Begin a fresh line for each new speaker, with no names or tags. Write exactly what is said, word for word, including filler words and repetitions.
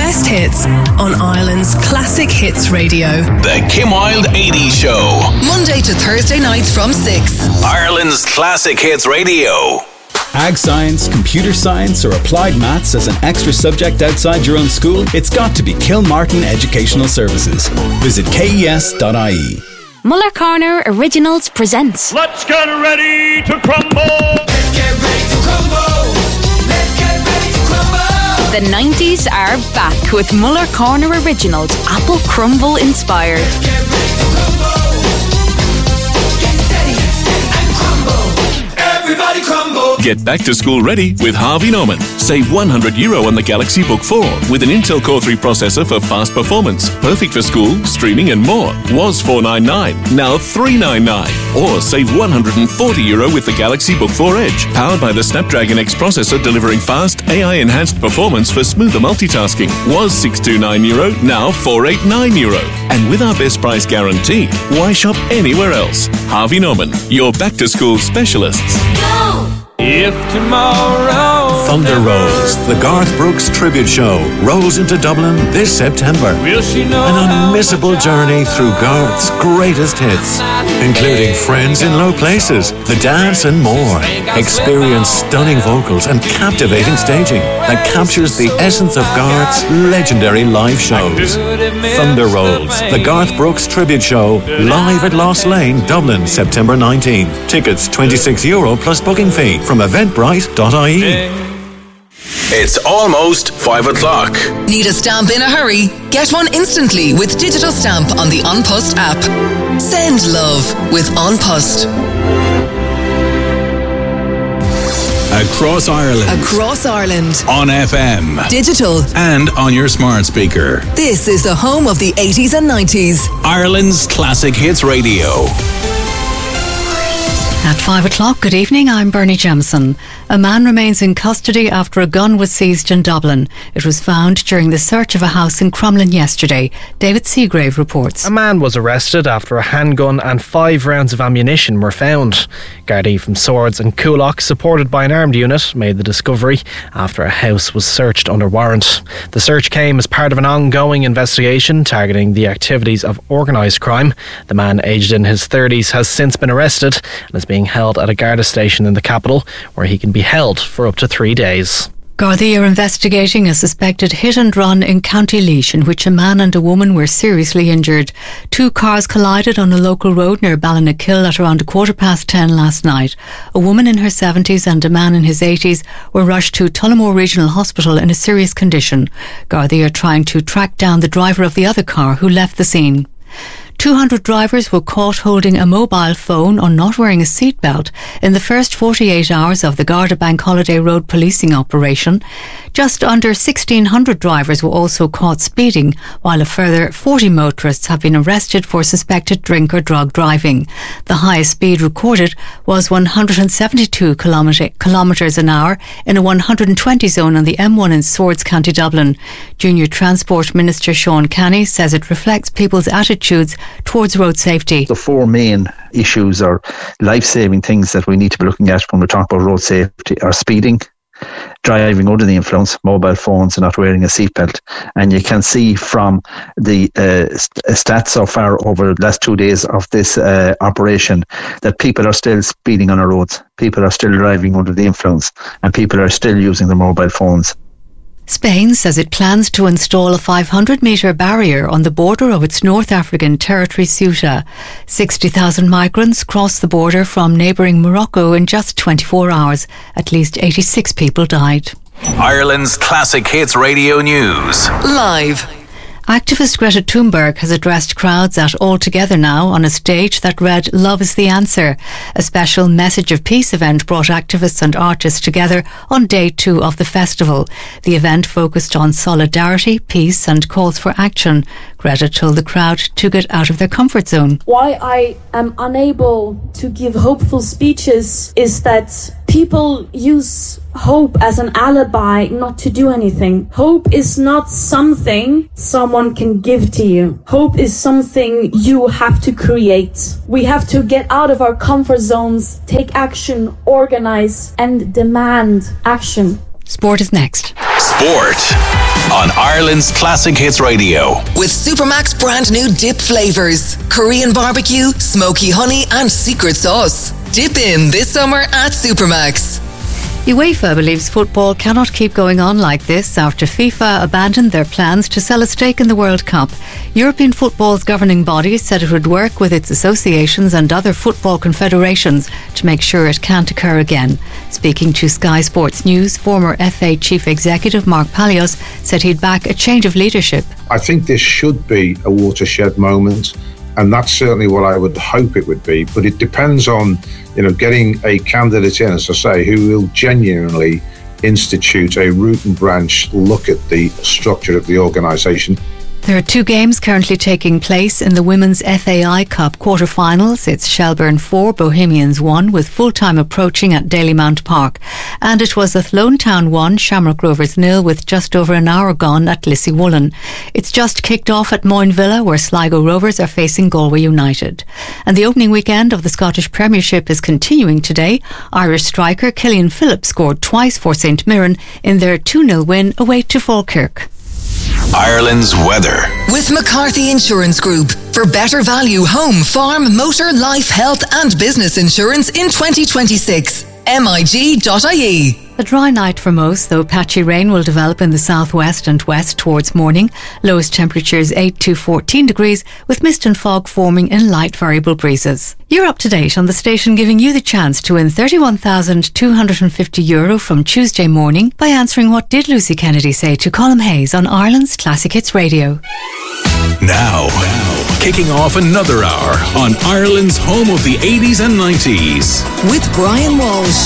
best hits on Ireland's Classic Hits Radio.
The Kim Wilde eighties Show.
Monday to Thursday nights from six.
Ireland's Classic Hits Radio.
Ag science, computer science, or applied maths as an extra subject outside your own school? It's got to be Kilmartin Educational Services. Visit K E S dot I E.
Muller Corner Originals presents
Let's get ready to crumble! Let's get ready to crumble! Let's get ready to crumble!
The nineties are back with Muller Corner Originals, Apple Crumble inspired.
Let's get ready to crumble! Get steady and crumble! Everybody crumble!
Get back to school ready with Harvey Norman. Save one hundred euro on the Galaxy Book four with an Intel Core three processor for fast performance. Perfect for school, streaming and more. Was four ninety-nine, now three ninety-nine. Or save one hundred forty euro with the Galaxy Book four Edge, powered by the Snapdragon X processor delivering fast A I-enhanced performance for smoother multitasking. Was six ninety-nine euro, now four eighty-nine euro. And with our best price guarantee, why shop anywhere else? Harvey Norman, your back-to-school specialists.
Go!
If tomorrow
Thunder Rolls, the Garth Brooks tribute show, rolls into Dublin this September.
Will she know
An unmissable journey through Garth's greatest hits, including Friends in Low Places, The Dance and more. Experience stunning vocals and captivating staging that captures the essence of Garth's legendary live shows. Thunder Rolls, the Garth Brooks tribute show, live at Lost Lane, Dublin, September nineteenth. Tickets twenty-six euro plus booking fee from eventbrite dot I E.
It's almost five o'clock.
Need a stamp in a hurry? Get one instantly with Digital Stamp on the An Post app. Send love with An Post.
Across Ireland.
Across Ireland.
On F M.
Digital.
And on your smart speaker.
This is the home of the eighties and nineties.
Ireland's Classic Hits Radio.
At five o'clock, good evening, I'm Bernie Jemison. A man remains in custody after a gun was seized in Dublin. It was found during the search of a house in Crumlin yesterday. David Seagrave reports.
A man was arrested after a handgun and five rounds of ammunition were found. Gardaí from Swords and Coolock, supported by an armed unit, made the discovery after a house was searched under warrant. The search came as part of an ongoing investigation targeting the activities of organised crime. The man, aged in his thirties, has since been arrested and is being held at a Garda station in the capital, where he can be held for up to three days.
Gardaí are investigating a suspected hit-and-run in County Laois in which a man and a woman were seriously injured. Two cars collided on a local road near Ballinakill at around a quarter past ten last night. A woman in her seventies and a man in his eighties were rushed to Tullamore Regional Hospital in a serious condition. Gardaí are trying to track down the driver of the other car who left the scene. two hundred drivers were caught holding a mobile phone or not wearing a seatbelt in the first forty-eight hours of the Garda Bank Holiday Road policing operation. Just under sixteen hundred drivers were also caught speeding, while a further forty motorists have been arrested for suspected drink or drug driving. The highest speed recorded was one hundred seventy-two kilometres an hour in a one hundred twenty zone on the M one in Swords, County Dublin. Junior Transport Minister Sean Canny says it reflects people's attitudes towards road safety.
The four main issues or life-saving things that we need to be looking at when we talk about road safety are speeding, driving under the influence, mobile phones and not wearing a seatbelt. And you can see from the uh, st- stats so far over the last two days of this uh, operation that people are still speeding on our roads, people are still driving under the influence, and people are still using their mobile phones.
Spain says it plans to install a five hundred metre barrier on the border of its North African territory, Ceuta. sixty thousand migrants crossed the border from neighbouring Morocco in just twenty-four hours. At least eighty-six people died.
Ireland's Classic Hits Radio News.
Live.
Activist Greta Thunberg has addressed crowds at All Together Now on a stage that read Love is the Answer. A special Message of Peace event brought activists and artists together on day two of the festival. The event focused on solidarity, peace and calls for action. Greta told the crowd to get out of their comfort zone.
Why I am unable to give hopeful speeches is that people use hope as an alibi not to do anything. Hope is not something someone can give to you. Hope is something you have to create. We have to get out of our comfort zones, take action, organize, and demand action.
Sport is next.
Sport on Ireland's Classic Hits Radio.
With Supermac's brand new dip flavours. Korean barbecue, smoky honey and secret sauce. Dip in this summer at Supermac's.
UEFA believes football cannot keep going on like this after FIFA abandoned their plans to sell a stake in the World Cup. European football's governing body said it would work with its associations and other football confederations to make sure it can't occur again. Speaking to Sky Sports News, former F A Chief Executive Mark Palios said he'd back a change of leadership.
I think this should be a watershed moment, and that's certainly what I would hope it would be. But it depends on, you know, getting a candidate in, as I say, who will genuinely institute a root and branch look at the structure of the organisation.
There are two games currently taking place in the Women's F A I Cup quarter-finals. It's Shelbourne four, Bohemians one, with full-time approaching at Dalymount Park. And it was Athlone Town one, Shamrock Rovers nil, with just over an hour gone at Lissywullen. It's just kicked off at Moyne Villa, where Sligo Rovers are facing Galway United. And the opening weekend of the Scottish Premiership is continuing today. Irish striker Killian Phillips scored twice for St Mirren in their two nil win away to Falkirk.
Ireland's weather.
With McCarthy Insurance Group. For better value home, farm, motor, life, health and business insurance in twenty twenty-six. M I G dot I E.
A dry night for most, though patchy rain will develop in the southwest and west towards morning. Lowest temperatures eight to fourteen degrees, with mist and fog forming in light variable breezes. You're up to date on the station, giving you the chance to win thirty-one thousand two hundred fifty euro from Tuesday morning by answering what did Lucy Kennedy say to Colm Hayes on Ireland's Classic Hits Radio.
Now, now, kicking off another hour on Ireland's home of the eighties and nineties.
With Brian Walsh.